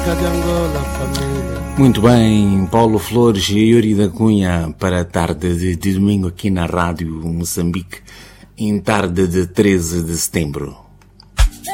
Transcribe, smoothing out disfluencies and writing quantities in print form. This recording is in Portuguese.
Muito bem, Paulo Flores e Yuri da Cunha para a tarde de domingo aqui na Rádio Moçambique, em tarde de 13 de setembro.